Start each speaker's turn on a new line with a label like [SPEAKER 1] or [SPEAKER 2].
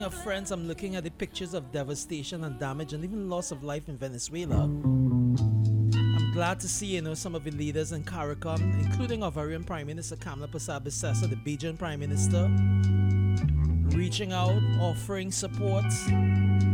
[SPEAKER 1] Friends, I'm looking at the pictures of devastation and damage and even loss of life in Venezuela. I'm glad to see, some of the leaders in CARICOM, including our very own Prime Minister Kamla Persad-Bissessar, the Bajan Prime Minister, reaching out, offering support.